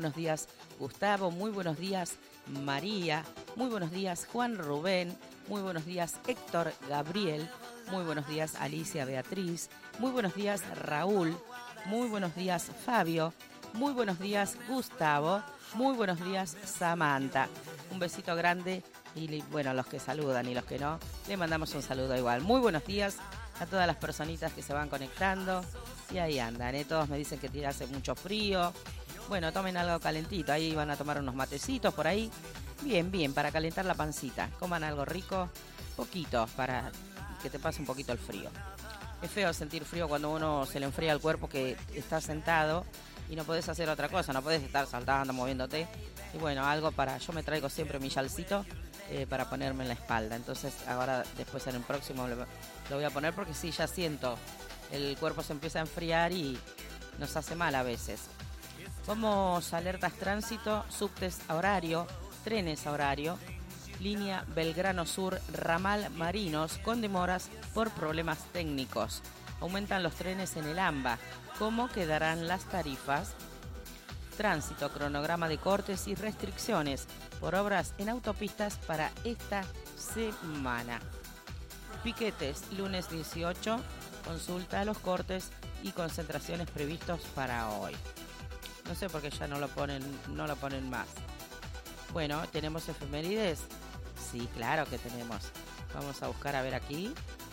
buenos días Gustavo, muy buenos días María, muy buenos días Juan Rubén, muy buenos días Héctor Gabriel, muy buenos días Alicia Beatriz, muy buenos días Raúl, muy buenos días Fabio, muy buenos días Gustavo, muy buenos días Samantha. Un besito grande y bueno, los que saludan y los que no, le mandamos un saludo igual. Muy buenos días a todas las personitas que se van conectando y ahí andan, todos me dicen que hace mucho frío. Bueno, tomen algo calentito, ahí van a tomar unos matecitos por ahí. Bien, bien, para calentar la pancita. Coman algo rico, poquito, para que te pase un poquito el frío. Es feo sentir frío cuando uno se le enfría el cuerpo, que está sentado y no podés hacer otra cosa, no podés estar saltando, moviéndote. Y bueno, algo yo me traigo siempre mi yalcito para ponerme en la espalda. Entonces ahora, después en el próximo lo voy a poner porque sí, ya siento, el cuerpo se empieza a enfriar y nos hace mal a veces. Vamos a alertas tránsito, subtes a horario, trenes a horario, línea Belgrano Sur, ramal Marinos, con demoras por problemas técnicos. Aumentan los trenes en el AMBA. ¿Cómo quedarán las tarifas? Tránsito, cronograma de cortes y restricciones por obras en autopistas para esta semana. Piquetes, lunes 18, consulta los cortes y concentraciones previstos para hoy. No sé por qué ya no lo ponen más. Bueno, ¿tenemos efemérides? Sí, claro que tenemos. Vamos a buscar a ver aquí.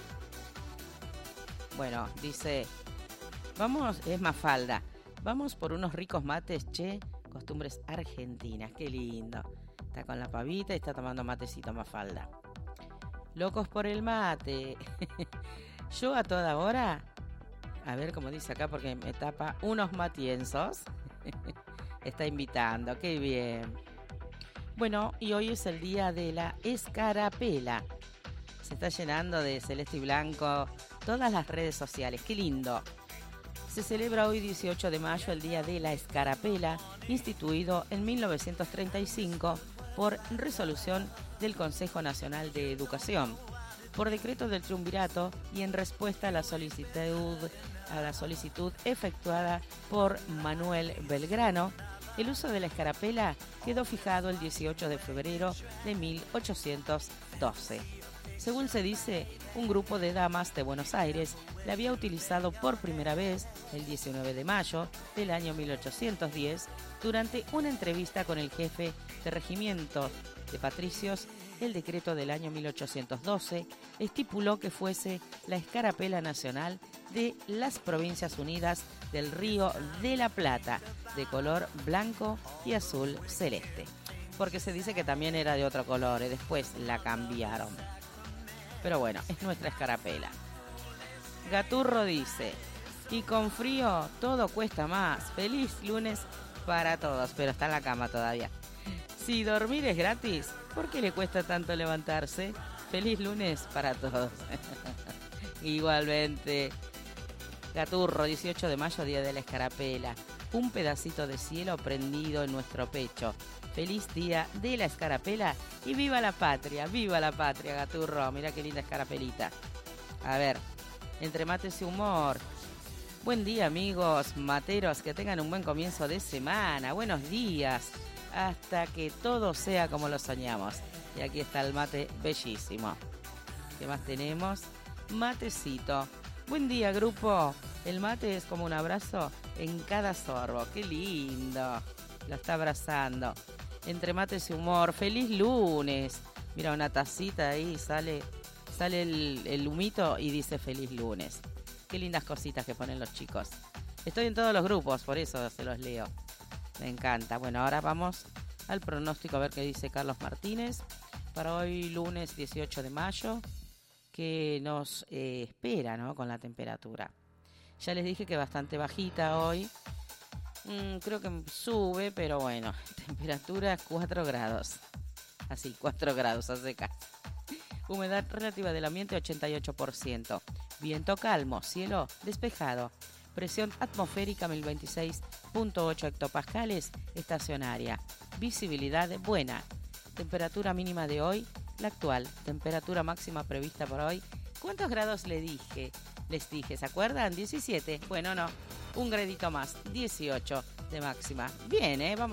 Bueno, dice, es Mafalda. Vamos por unos ricos mates, che, costumbres argentinas. Qué lindo. Está con la pavita y está tomando matecito Mafalda. Locos por el mate. Yo a toda hora, a ver cómo dice acá porque me tapa, unos matienzos. Está invitando, qué bien. Bueno, y hoy es el día de la escarapela. Se está llenando de celeste y blanco todas las redes sociales, qué lindo. Se celebra hoy 18 de mayo el Día de la Escarapela, instituido en 1935 por resolución del Consejo Nacional de Educación, por decreto del Triunvirato y en respuesta a la solicitud efectuada por Manuel Belgrano. El uso de la escarapela quedó fijado el 18 de febrero de 1812. Según se dice, un grupo de damas de Buenos Aires la había utilizado por primera vez el 19 de mayo del año 1810 durante una entrevista con el jefe de regimiento de patricios. El decreto del año 1812 estipuló que fuese la escarapela nacional de las Provincias Unidas del Río de la Plata, de color blanco y azul celeste. Porque se dice que también era de otro color y después la cambiaron. Pero bueno, es nuestra escarapela. Gaturro dice, y con frío todo cuesta más. Feliz lunes para todos, pero está en la cama todavía. Si dormir es gratis, ¿por qué le cuesta tanto levantarse? Feliz lunes para todos. Igualmente. Gaturro, 18 de mayo, día de la escarapela. Un pedacito de cielo prendido en nuestro pecho. Feliz día de la escarapela y viva la patria, Gaturro. Mira qué linda escarapelita. A ver, entre mates y humor. Buen día, amigos materos, que tengan un buen comienzo de semana. Buenos días. Hasta que todo sea como lo soñamos. Y aquí está el mate bellísimo. ¿Qué más tenemos? Matecito. Buen día, grupo. El mate es como un abrazo en cada sorbo. ¡Qué lindo! Lo está abrazando. Entre mates y humor. ¡Feliz lunes! Mira, una tacita ahí, sale el humito y dice feliz lunes. Qué lindas cositas que ponen los chicos. Estoy en todos los grupos, por eso se los leo. Me encanta. Bueno, ahora vamos al pronóstico a ver qué dice Carlos Martínez para hoy lunes 18 de mayo, que nos espera, ¿no? Con la temperatura. Ya les dije que bastante bajita hoy. Creo que sube, pero bueno, temperatura 4 grados. Así, 4 grados a secas. Humedad relativa del ambiente 88%. Viento calmo, cielo despejado. Presión atmosférica 1026.8 hectopascales, estacionaria. Visibilidad buena. Temperatura mínima de hoy, la actual. Temperatura máxima prevista por hoy. ¿Cuántos grados les dije, ¿se acuerdan? 17. Bueno, no. Un gradito más. 18 de máxima. Bien, vamos.